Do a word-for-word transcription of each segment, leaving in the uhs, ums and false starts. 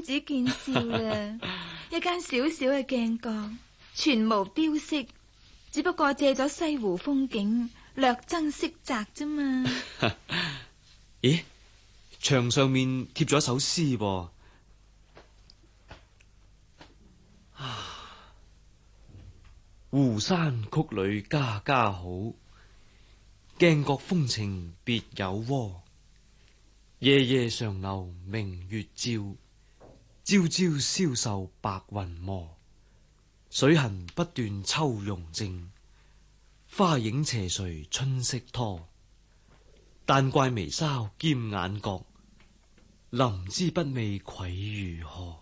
子見笑啦。一間小小嘅鏡閣，全無雕飾，只不過借咗西湖風景，略增色澤啫嘛。 咦，牆上面貼咗一首詩噃。湖山曲裏家家好，鏡閣風情別有窩。夜夜常留明月照，朝朝消瘦白雲磨。水痕不斷秋容靜，花影斜垂春色拖。但怪眉梢兼眼角，臨之不味愧如何。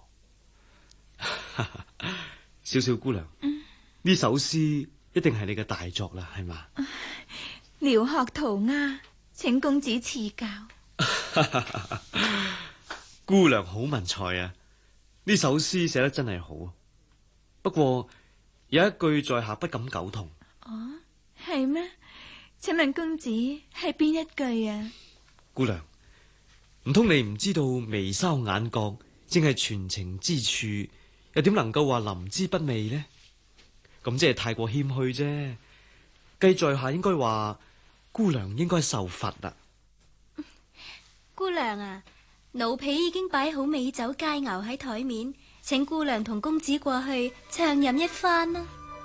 小小姑娘，呢、嗯、首詩一定係你嘅大作啦，係嘛？ 聊學塗鴉，請公子賜教。 姑娘好文采啊！呢首詩寫得真係好，不過有一句在下不敢苟同。 哦，係咩？請問公子係邊一句啊？ 姑娘，唔通你唔知道眉梢眼角正係傳情之處，又點能夠話臨之不味呢？咁即係太過謙虛啫。計在下應該話姑娘應該受罰啦。 姑娘啊，奴婢已經擺好美酒佳肴喺台面，請姑娘同公子過去暢飲一番啦。